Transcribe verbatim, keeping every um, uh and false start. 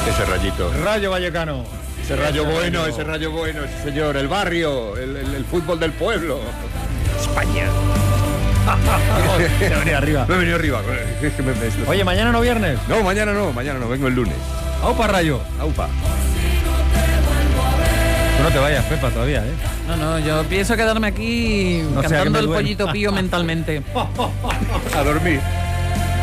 Ese rayito. Rayo Vallecano. Ese rayo bueno, ese rayo bueno, ese señor. El barrio, el, el, el fútbol del pueblo. España. Me he venido arriba. Me he venido arriba. Oye, ¿mañana no viernes? No, mañana no, mañana no, vengo el lunes. Aupa, Rayo. Aupa. Tú no te vayas, Pepa, todavía, ¿eh? No, no, yo pienso quedarme aquí No sea que cantando me el duerma. pollito pío mentalmente. A dormir.